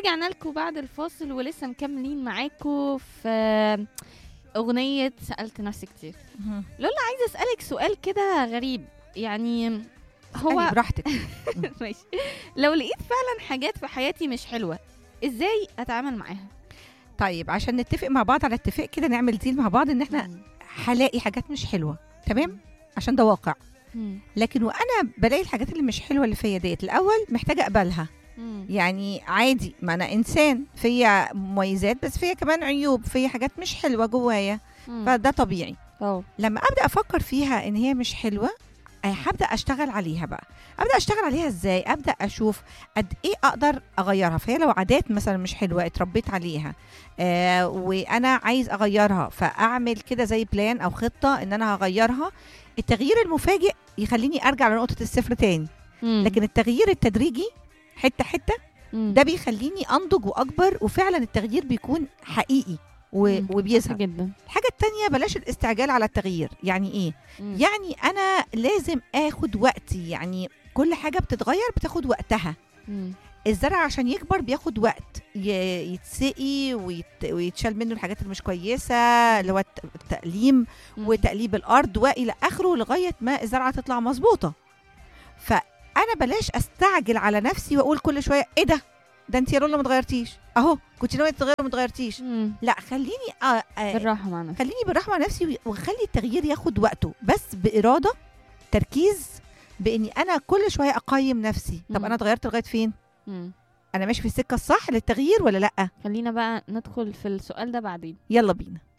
ورجعنا لكم بعد الفاصل ولسه مكملين معاكم في أغنية سألت نفسي كتير. لولا عايزة أسألك سؤال كده غريب، يعني هو براحتك. ماشي. لو لقيت فعلا حاجات في حياتي مش حلوة، ازاي أتعامل معاها؟ طيب عشان نتفق مع بعض على اتفاق كده، نعمل ديل مع بعض ان احنا هلاقي حاجات مش حلوة، تمام؟ عشان ده واقع. لكن وانا بلاقي الحاجات اللي مش حلوة اللي فيا ديت، الاول محتاجة اقبلها. يعني عادي، ما انا انسان، فيا مميزات بس فيا كمان عيوب، فيا حاجات مش حلوة جوايا، فده طبيعي. لما ابدا افكر فيها ان هي مش حلوة، هبدا اشتغل عليها بقى. ابدا اشتغل عليها ازاي؟ ابدا اشوف قد ايه اقدر اغيرها. فهي لو عادات مثلا مش حلوه اتربيت عليها، وانا عايز اغيرها، فاعمل كده زي بلان او خطه ان انا هغيرها. التغيير المفاجئ يخليني ارجع لنقطه الصفر تاني، لكن التغيير التدريجي حته حته ده بيخليني انضج واكبر، وفعلا التغيير بيكون حقيقي وبيظهر جدا. الحاجة التانية، بلاش الاستعجال على التغيير. يعني ايه؟ يعني انا لازم اخد وقتي. يعني كل حاجة بتتغير بتاخد وقتها. الزرع عشان يكبر بياخد وقت، يتسقي ويتشال منه الحاجات اللي مش كويسة، اللي هو التقليم وتقليب الارض والى اخره، لغاية ما الزرعة تطلع مظبوطة. فانا بلاش استعجل على نفسي واقول كل شوية ايه ده انت يا رولا ما اتغيرتيش، اهو كنت ناويه تتغيري وما اتغيرتيش. لا، خليني بالراحه مع نفسي، خليني بالرحمه مع نفسي، وخلي التغيير ياخد وقته، بس باراده، تركيز، باني انا كل شويه اقيم نفسي. طب انا اتغيرت لغايه فين؟ انا ماشي في السكه الصح للتغيير ولا لا؟ خلينا بقى ندخل في السؤال ده بعدين. يلا بينا.